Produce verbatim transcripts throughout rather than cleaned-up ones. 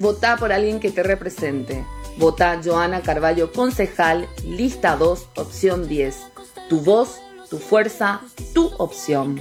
votá por alguien que te represente. Votá Joana Carballo, concejal, lista dos, opción diez. Tu voz, tu fuerza, tu opción.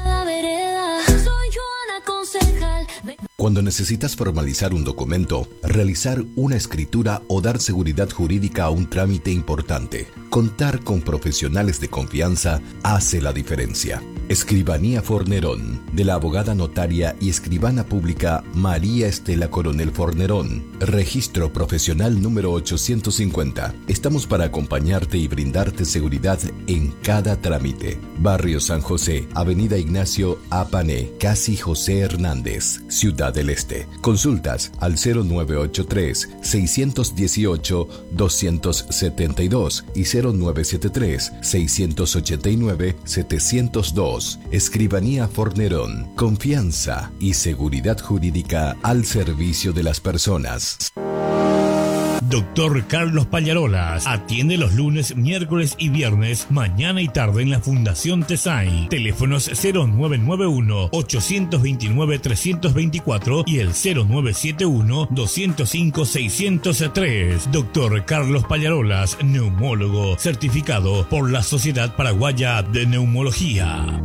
Cuando necesitas formalizar un documento, realizar una escritura o dar seguridad jurídica a un trámite importante, contar con profesionales de confianza hace la diferencia. Escribanía Fornerón, de la abogada notaria y escribana pública María Estela Coronel Fornerón. Registro profesional número ochocientos cincuenta. Estamos para acompañarte y brindarte seguridad en cada trámite. Barrio San José, Avenida Ignacio Apané, Casi José Hernández, Ciudad del Este. Consultas al cero nueve ocho tres, seis uno ocho, dos siete dos y cero nueve siete tres, seis ocho nueve, siete cero dos. Escribanía Fornerón. Confianza y seguridad jurídica al servicio de las personas. Doctor Carlos Pallarolas atiende los lunes, miércoles y viernes, mañana y tarde en la Fundación Tesai. Teléfonos cero nueve nueve uno, ocho dos nueve, tres dos cuatro y el cero nueve siete uno, dos cero cinco, seis cero tres. Doctor Carlos Pallarolas, neumólogo, certificado por la Sociedad Paraguaya de Neumología.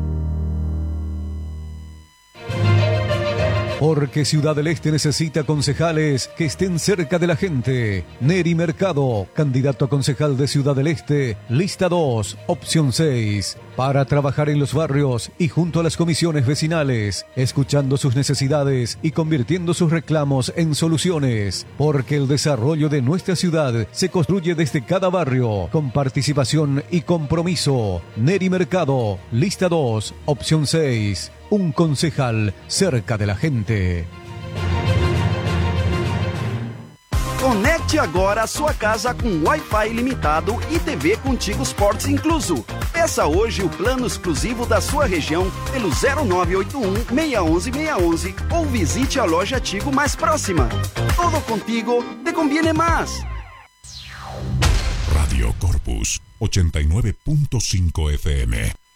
Porque Ciudad del Este necesita concejales que estén cerca de la gente. Neri Mercado, candidato a concejal de Ciudad del Este, lista dos, opción seis. Para trabajar en los barrios y junto a las comisiones vecinales, escuchando sus necesidades y convirtiendo sus reclamos en soluciones. Porque el desarrollo de nuestra ciudad se construye desde cada barrio, con participación y compromiso. Neri Mercado, lista dos, opción seis. Un concejal cerca de la gente. Conecte agora a sua casa com Wi-Fi ilimitado e T V Contigo Sports incluso. Peça hoje o plano exclusivo da sua região pelo zero nove oito um, seis um um, seis um um ou visite a loja Tigo mais próxima. Todo contigo te conviene más. Radio Corpus ochenta y nueve punto cinco F M.